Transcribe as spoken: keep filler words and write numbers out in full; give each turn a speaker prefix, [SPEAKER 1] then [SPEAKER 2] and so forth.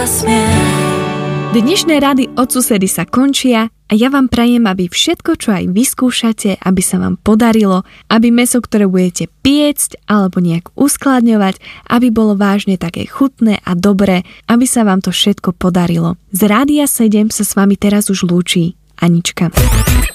[SPEAKER 1] zasmiem.
[SPEAKER 2] Dnešné rady od susedy sa končia a ja vám prajem, aby všetko, čo aj vyskúšate, aby sa vám podarilo, aby mäso, ktoré budete piecť alebo nejak uskladňovať, aby bolo vážne také chutné a dobré, aby sa vám to všetko podarilo. Z Rádia sedem sa s vami teraz už lúči Anička.